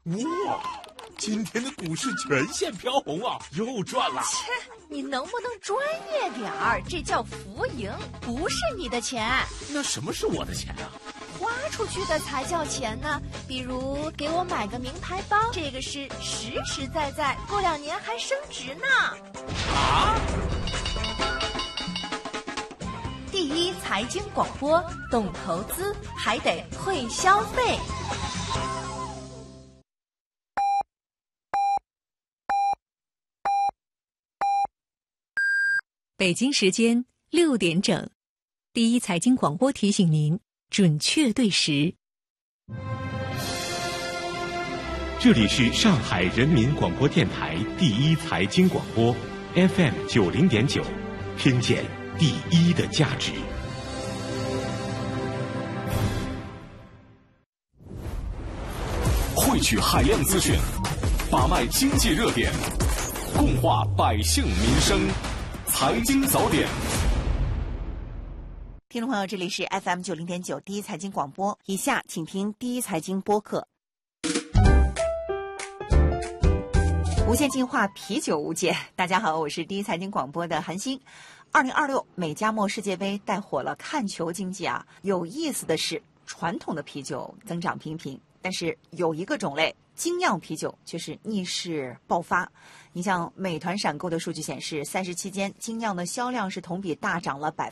哇，今天的股市全线飘红啊，又赚了。 切，你能不能专业点儿？这叫浮盈，不是你的钱。 那什么是我的钱啊？ 花出去的才叫钱呢。比如给我买个名牌包，这个是实实在在，过2年还升值呢。 啊！ 第一财经广播，懂投资还得会消费。 北京时间6点整，第一财经广播提醒您准确对时。 这里是上海人民广播电台第一财经广播 FM90.9，听见第一的价值。 汇聚海量资讯，把脉经济热点，共话百姓民生。财经早点， 听众朋友，这里是 FM90.9第一财经广播，以下请听第一财经播客。无限进化，啤酒无界。大家好，我是第一财经广播的韩星。2026美加墨世界杯带火了看球经济啊！有意思的是，传统的啤酒增长平平，但是有一个种类精酿啤酒却是逆势爆发。你像美团闪购的数据显示，赛事期间精酿的销量是同比大涨了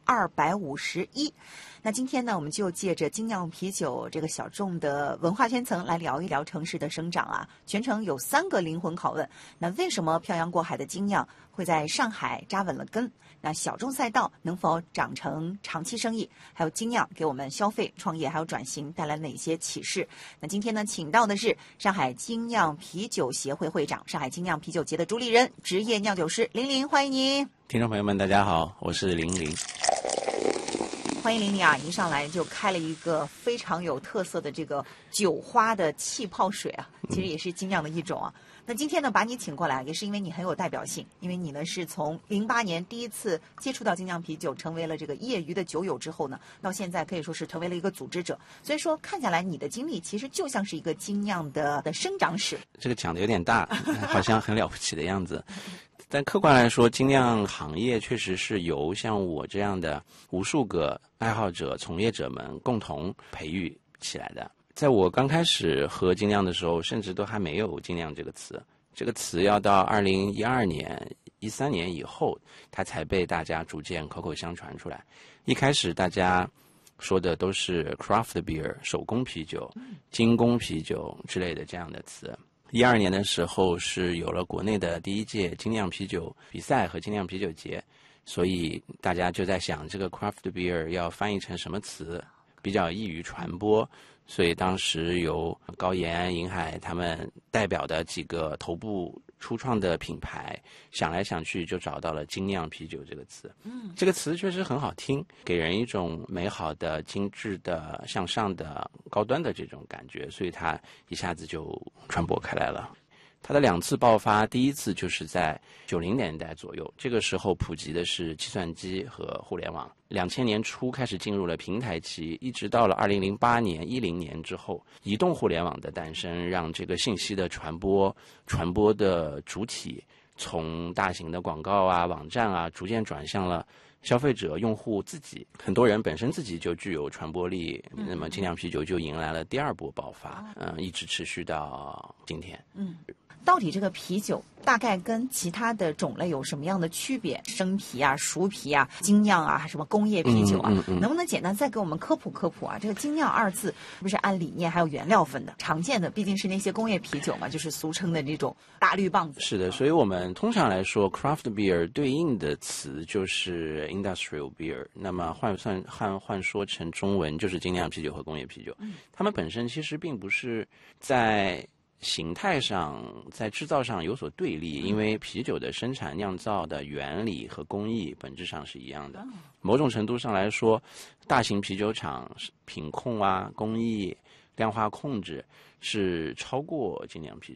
251%。那今天呢，我们就借着精酿啤酒这个小众的文化圈层来聊一聊城市的生长啊。全程有3个灵魂拷问：那为什么漂洋过海的精酿会在上海扎稳了根？那小众赛道能否长成长期生意？还有精酿给我们消费、创业还有转型带来哪些启示？那今天呢，请到的是上海精酿啤酒协会会长、上海精酿啤酒节的主理人、职业酿酒师林林，欢迎您。 听众朋友们，大家好，我是林林。 欢迎林林啊！一上来就开了一个非常有特色的这个酒花的气泡水啊，其实也是精酿的一种啊。那今天呢，把你请过来，也是因为你很有代表性，因为你呢是从08年第一次接触到精酿啤酒，成为了这个业余的酒友之后呢，到现在可以说是成为了一个组织者。所以说，看下来你的经历其实就像是一个精酿的生长史。 这个讲的有点大，好像很了不起的样子。但客观来说，精酿行业确实是由像我这样的无数个爱好者、从业者们共同培育起来的。在我刚开始喝精酿的时候，甚至都还没有精酿这个词。这个词要到2012年、13年以后，它才被大家逐渐口口相传出来。一开始大家说的都是 craft beer 手工啤酒、精工啤酒之类的这样的词。12年的时候是有了国内的第一届精酿啤酒比赛和精酿啤酒节，所以大家就在想这个 craft beer 要翻译成什么词比较易于传播，所以当时由高岩、银海他们代表的几个头部初创的品牌想来想去就找到了精酿啤酒这个词。这个词确实很好听，给人一种美好的、精致的、向上的、高端的这种感觉，所以它一下子就传播开来了。它的2次爆发，第一次就是在90年代左右，这个时候普及的是计算机和互联网。2000年初开始进入了平台期，一直到了2008年、10年之后，移动互联网的诞生，让这个信息的传播的主体从大型的广告啊、网站啊，逐渐转向了消费者、用户自己。很多人本身自己就具有传播力，那么精酿啤酒就迎来了第2波爆发，一直持续到今天。 到底这个啤酒大概跟其他的种类有什么样的区别？生啤啊、熟啤啊、精酿啊，什么工业啤酒啊，能不能简单再给我们科普科普啊？这个精酿2字是不是按理念还有原料分的？常见的毕竟是那些工业啤酒嘛，就是俗称的这种大绿棒子。 是的，所以我们通常来说 craft beer 对应的词就是 industrial beer， 那么换说成中文就是精酿啤酒和工业啤酒。它们本身其实并不是在形态上在制造上有所对立，因为啤酒的生产酿造的原理和工艺本质上是一样的。某种程度上来说，大型啤酒厂品控啊、工艺、量化控制是超过精酿啤酒的。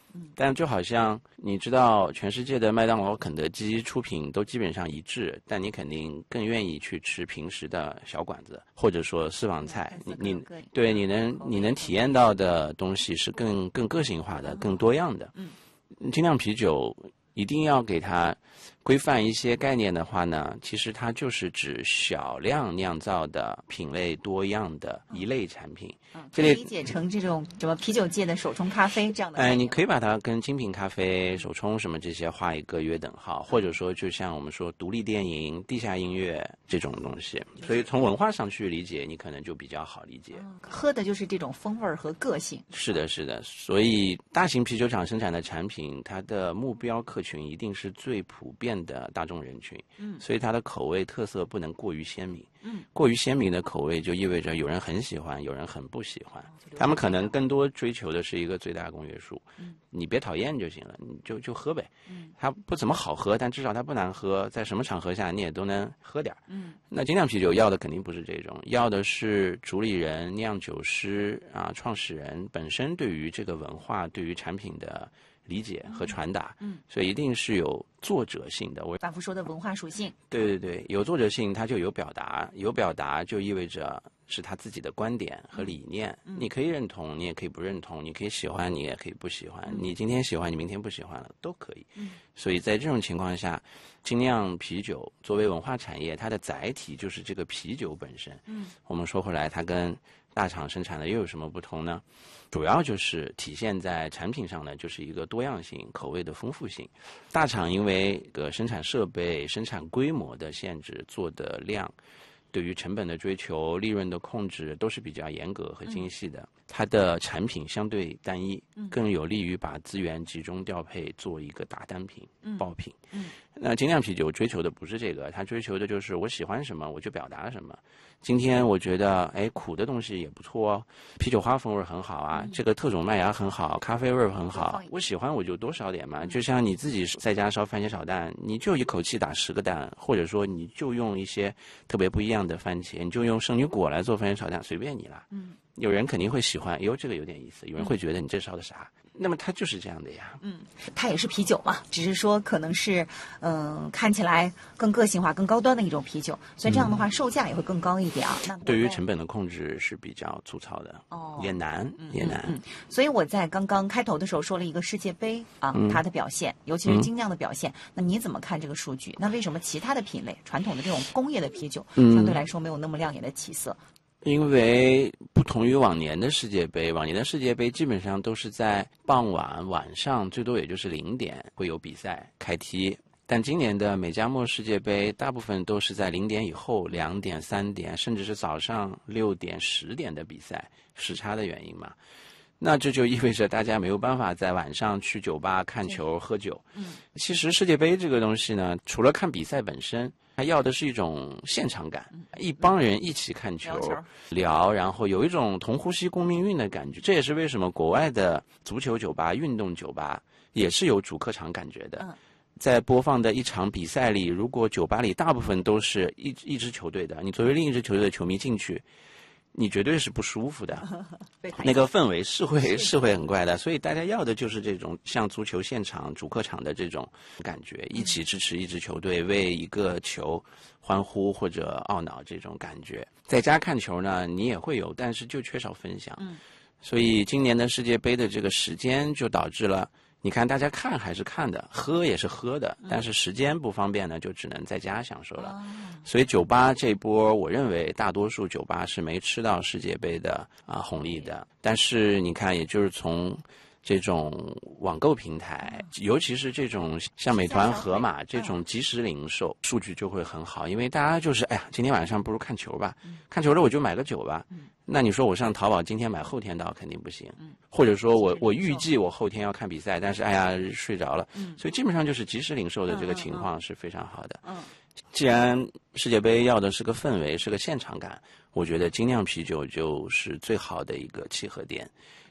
但就好像你知道，全世界的麦当劳、肯德基出品都基本上一致，但你肯定更愿意去吃平时的小馆子，或者说私房菜。你能体验到的东西是更个性化的、更多样的。精酿啤酒一定要给它规范一些概念的话呢，其实它就是指小量酿造的品类多样的一类产品。 可以理解成这种什么啤酒界的手冲咖啡这样的。 你可以把它跟精品咖啡、手冲什么这些画一个约等号，或者说就像我们说独立电影、地下音乐这种东西。所以从文化上去理解，你可能就比较好理解。 喝的就是这种风味和个性。 是的，是的。所以大型啤酒厂生产的产品，它的目标客群一定是最普遍的大众人群。所以它的口味特色不能过于鲜明。过于鲜明的口味就意味着有人很喜欢，有人很不喜欢。他们可能更多追求的是一个最大公约数。你别讨厌就行了，你就喝呗。它不怎么好喝，但至少它不难喝，在什么场合下你也都能喝点。那精酿啤酒要的肯定不是这种，要的是主理人、酿酒师创始人本身对于这个文化、对于产品的理解和传达。所以一定是有作者性的。我反复说的文化属性。 对，有作者性，它就有表达，有表达就意味着是他自己的观点和理念。你可以认同，你也可以不认同，你可以喜欢，你也可以不喜欢。你今天喜欢，你明天不喜欢了都可以。所以在这种情况下，精酿啤酒作为文化产业，它的载体就是这个啤酒本身。我们说回来，它跟大厂生产的又有什么不同呢？主要就是体现在产品上呢，就是一个多样性、口味的丰富性。大厂因为生产设备、生产规模的限制，做的量，对于成本的追求、利润的控制都是比较严格和精细的。它的产品相对单一，更有利于把资源集中调配，做一个大单品、爆品。那精酿啤酒追求的不是这个，它追求的就是我喜欢什么我就表达什么。今天我觉得苦的东西也不错哦，啤酒花风味很好啊，这个特种麦芽很好，咖啡味很好，我喜欢我就多烧点嘛。就像你自己在家烧番茄炒蛋，你就一口气打10个蛋，或者说你就用一些特别不一样的番茄，你就用圣女果来做番茄炒蛋，随便你啦。有人肯定会喜欢，哟，这个有点意思。有人会觉得你这烧的啥？那么它就是这样的呀。 它也是啤酒嘛，只是说可能是看起来更个性化、更高端的一种啤酒，所以这样的话售价也会更高一点啊。那对于成本的控制是比较粗糙的，也难。 所以我在刚刚开头的时候说了一个世界杯它的表现，尤其是精酿的表现。那你怎么看这个数据？那为什么其他的品类、传统的这种工业的啤酒相对来说没有那么亮眼的起色？ 因为不同于往年的世界杯，往年的世界杯基本上都是在傍晚、晚上，最多也就是0点会有比赛开踢。但今年的美加墨世界杯大部分都是在0点以后，2点、3点，甚至是早上6点、10点的比赛，时差的原因嘛。那这就意味着大家没有办法在晚上去酒吧看球、喝酒。其实世界杯这个东西呢，除了看比赛本身，它要的是一种现场感，一帮人一起看球聊，然后有一种同呼吸共命运的感觉。这也是为什么国外的足球酒吧、运动酒吧也是有主客场感觉的。在播放的一场比赛里，如果酒吧里大部分都是一支球队的，你作为另一支球队的球迷进去，你绝对是不舒服的，那个氛围是会很怪的。所以大家要的就是这种像足球现场主客场的这种感觉，一起支持一支球队，为一个球欢呼或者懊恼这种感觉。在家看球呢，你也会有，但是就缺少分享。所以今年的世界杯的这个时间就导致了，你看大家看还是看的，喝也是喝的，但是时间不方便呢，就只能在家享受了。所以酒吧这波，我认为大多数酒吧是没吃到世界杯的红利的。但是你看，也就是从这种网购平台，尤其是这种像美团、盒马这种即时零售，数据就会很好，因为大家就是今天晚上不如看球吧，看球了我就买个酒吧。那你说我上淘宝今天买后天到肯定不行，或者说我预计我后天要看比赛，但是睡着了，所以基本上就是即时零售的这个情况是非常好的。既然世界杯要的是个氛围，是个现场感，我觉得精酿啤酒就是最好的一个契合点。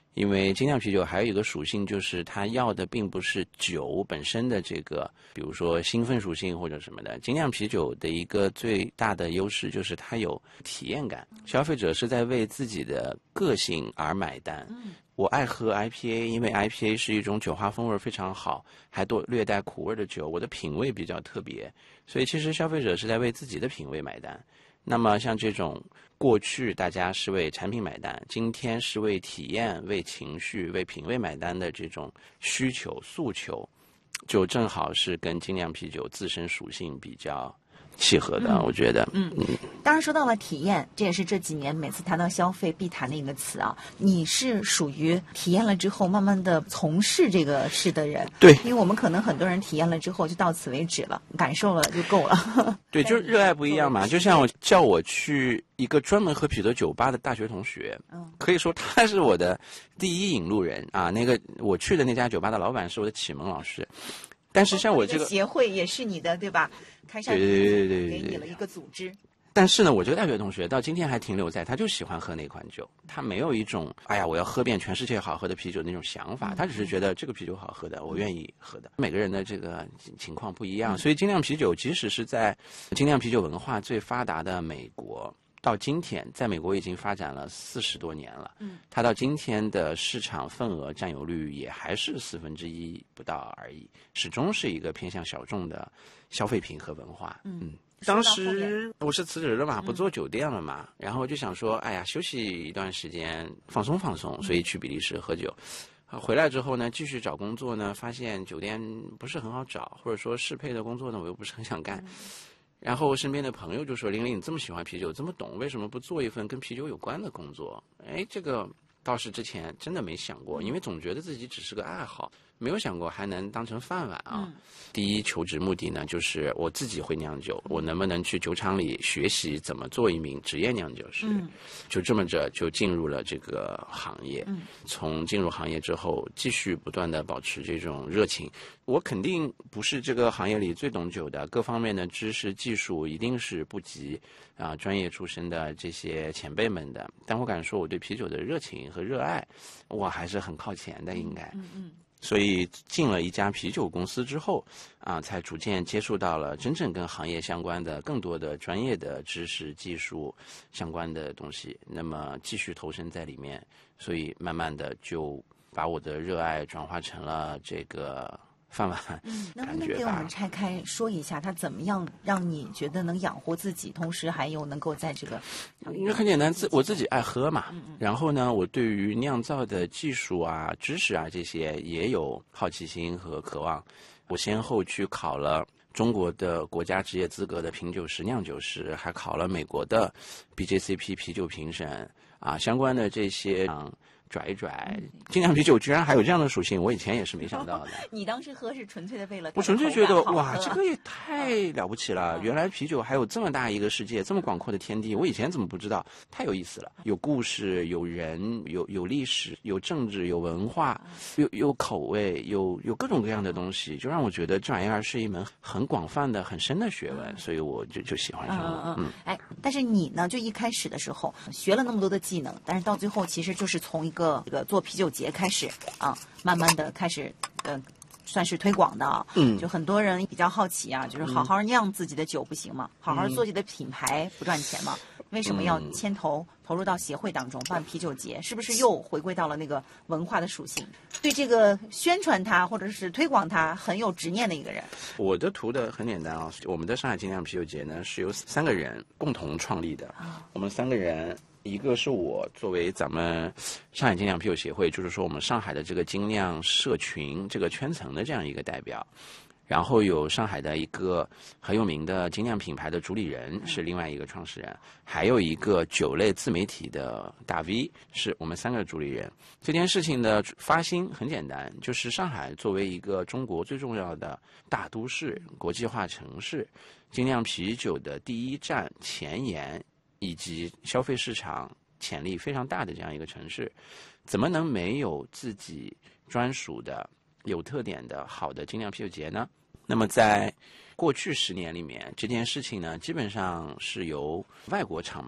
因为精酿啤酒还有一个属性，就是它要的并不是酒本身的这个，比如说兴奋属性或者什么的。精酿啤酒的一个最大的优势就是它有体验感，消费者是在为自己的个性而买单。我爱喝 IPA， 因为 IPA 是一种酒花风味非常好，还略带苦味的酒，我的品味比较特别，所以其实消费者是在为自己的品味买单。那么像这种过去大家是为产品买单，今天是为体验、为情绪、为品味买单的这种需求诉求，就正好是跟精酿啤酒自身属性比较契合的，我觉得。 当然说到了体验，这也是这几年每次谈到消费必谈的一个词啊。你是属于体验了之后慢慢的从事这个事的人， 对， 因为我们可能很多人体验了之后就到此为止了，感受了就够了。 对，就是热爱不一样嘛。就像叫我去一个专门喝啤酒酒吧的大学同学，可以说他是我的第一引路人啊。那个我去的那家酒吧的老板是我的启蒙老师。但是像我这个协会也是你的，对吧？开上对， 给你了一个组织。 但是呢，我这个大学同学到今天还停留在他就喜欢喝那款酒，他没有一种哎呀我要喝遍全世界好喝的啤酒那种想法，他只是觉得这个啤酒好喝的，我愿意喝的。每个人的这个情况不一样，所以精酿啤酒即使是在精酿啤酒文化最发达的美国，到今天在美国已经发展了40多年了，它到今天的市场份额占有率也还是1/4不到而已，始终是一个偏向小众的消费品和文化。当时我是辞职了嘛，不做酒店了嘛，然后就想说，哎呀，休息一段时间，放松放松，所以去比利时喝酒。回来之后呢，继续找工作呢，发现酒店不是很好找，或者说适配的工作呢，我又不是很想干。然后身边的朋友就说：“玲玲，你这么喜欢啤酒，这么懂，为什么不做一份跟啤酒有关的工作？”哎，这个倒是之前真的没想过，因为总觉得自己只是个爱好，没有想过还能当成饭碗啊。第一求职目的呢，就是我自己会酿酒，我能不能去酒厂里学习怎么做一名职业酿酒师？就这么着就进入了这个行业。从进入行业之后，继续不断的保持这种热情。我肯定不是这个行业里最懂酒的，各方面的知识技术一定是不及专业出身的这些前辈们的。但我敢说，我对啤酒的热情和热爱，我还是很靠前的，应该。所以进了一家啤酒公司之后，才逐渐接触到了真正跟行业相关的更多的专业的知识、技术相关的东西。那么继续投身在里面，所以慢慢的就把我的热爱转化成了这个饭碗。 能不能给我们拆开说一下，它怎么样让你觉得能养活自己，同时还有能够在这个？ 因为很简单，我自己爱喝嘛。然后呢，我对于酿造的技术啊、知识啊这些也有好奇心和渴望。我先后去考了中国的国家职业资格的品酒师、酿酒师，还考了美国的 BJCP 啤酒评审相关的这些拽一拽，精酿啤酒居然还有这样的属性，我以前也是没想到的。 你当时喝是纯粹的为了我纯粹觉得哇，这个也太了不起了！原来啤酒还有这么大一个世界，这么广阔的天地，我以前怎么不知道？太有意思了，有故事，有人，有历史，有政治，有文化，有口味，有各种各样的东西，就让我觉得这玩意儿是一门很广泛的、很深的学问，所以我就喜欢上了。 但是你呢，就一开始的时候学了那么多的技能，但是到最后其实就是从一个做啤酒节开始慢慢的开始算是推广的就很多人比较好奇就是好好酿自己的酒不行吗？好好做自己的品牌不赚钱吗？为什么要投入到协会当中办啤酒节？是不是又回归到了那个文化的属性？对这个宣传它或者是推广它很有执念的一个人。 我的图的很简单我们的上海精酿啤酒节呢是由3个人共同创立的。我们3个人，一个是我作为咱们上海精酿啤酒协会，就是说我们上海的这个精酿社群这个圈层的这样一个代表，然后有上海的一个很有名的精酿品牌的主理人是另外一个创始人，还有一个酒类自媒体的大 V 是我们3个主理人。这件事情的发心很简单，就是上海作为一个中国最重要的大都市、国际化城市，精酿啤酒的第一站前沿以及消费市场潜力非常大的这样一个城市，怎么能没有自己专属的有特点的好的精酿啤酒节呢？那么在过去10年里面，这件事情呢基本上是由外国厂